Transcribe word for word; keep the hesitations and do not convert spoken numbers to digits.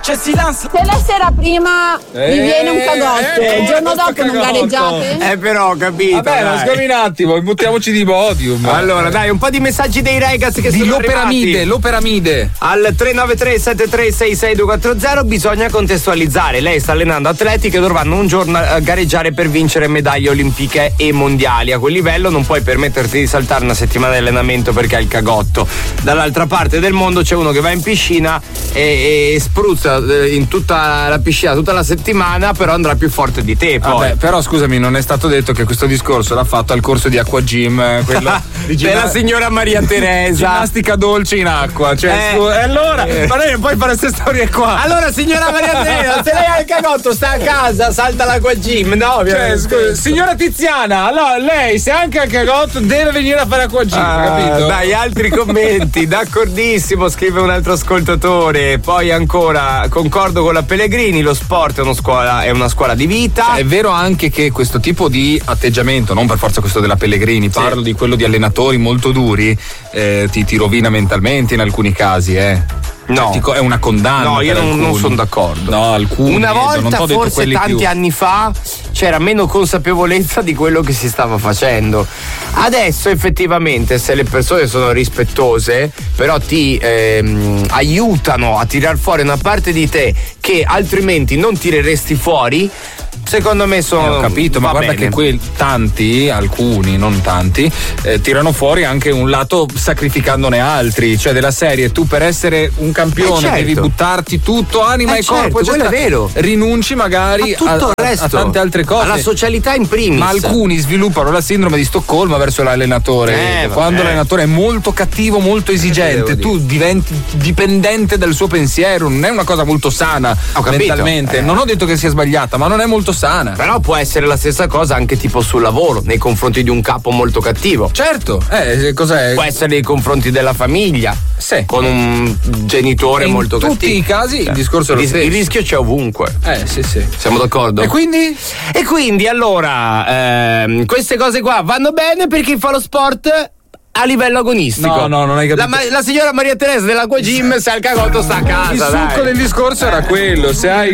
c'è silenzio. Se la sera prima Eh, vi viene un cagotto, eh, il giorno questo dopo non cagotto. gareggiate? Eh però ho capito. Vabbè, ma dai. scusami un attimo, buttiamoci di podium. Allora, dai, un po' di messaggi dei ragazzi che di sono l'operamide, arrivati. l'operamide. Al tre nove tre sette tre sei sei due quattro zero bisogna contestualizzare. Lei sta allenando atleti che dovranno un giorno eh, gareggiare per vincere medaglie olimpiche e mondiali. A quel livello non puoi permetterti di saltare una settimana di allenamento perché hai il cagotto. Dall'altra parte del mondo c'è uno che va in piscina e, e spruzza eh, in tutta la piscina tutta la settimana, però andrà più forte di te. Poi. Vabbè, però scusami, non è stato detto che questo discorso l'ha fatto al corso di Acqua Gym, eh, quello di della ginna- signora Maria Teresa. ginnastica dolce in acqua. Cioè, Eh. scu- e allora, Eh. ma lei non puoi fare queste storie qua. Allora, signora Maria Teresa, se lei ha il cagotto, sta a casa, salta l'acqua gym, no? Cioè, ovviamente. scusa, signora Tiziana, allora lei se anche ha cagotto deve venire a fare Acqua Gym, Ah, capito? dai, altri commenti. D'accordissimo, scrive un altro ascoltatore. Poi ancora, concordo con la Pellegrini, lo sport è una scuola, è una scuola di vita. È vero anche che questo tipo di atteggiamento, non per forza questo della Pellegrini, parlo di quello di allenatori molto duri, eh, ti, ti rovina mentalmente in alcuni casi, eh. No. Ti co- è una condanna. No, io per non, non alcuni. sono d'accordo. No, alcuni. Una non volta, t'ho detto forse quelli tanti più. anni fa, c'era meno consapevolezza di quello che si stava facendo. Adesso effettivamente, se le persone sono rispettose, però ti ehm, aiutano a tirar fuori una parte di te che altrimenti non tireresti fuori, secondo me sono. Eh, ho capito, ma va guarda bene. che quel, tanti, alcuni, non tanti, eh, tirano fuori anche un lato sacrificandone altri, cioè della serie, tu per essere un campione Eh, certo. devi buttarti tutto, anima Eh, e corpo, certo, quello eccetera. è vero. Rinunci magari A tutto a, il a- resto. a tante altre cose. Alla socialità in primis. Ma alcuni sviluppano la sindrome di Stoccolma verso l'allenatore. Eh, Quando vabbè. l'allenatore è molto cattivo, molto devo esigente, tu diventi dipendente dal suo pensiero. Non è una cosa molto sana Ho capito. mentalmente. Eh. Non ho detto che sia sbagliata, ma non è molto sana. Però può essere la stessa cosa anche tipo sul lavoro, nei confronti di un capo molto cattivo. Certo, eh, cos'è? Può essere nei confronti della famiglia. Sì. Con un genitore In molto cattivo. tutti i casi il discorso è lo il, stesso. il rischio c'è ovunque. Eh, sì, sì. Siamo d'accordo? E quindi? E quindi allora, ehm, queste cose qua vanno bene per chi fa lo sport a livello agonistico. No, no, non hai capito. La, ma- la signora Maria Teresa dell'Acqua Gym, se ha il cagotto sta a casa. Il succo dai. del discorso era quello, se hai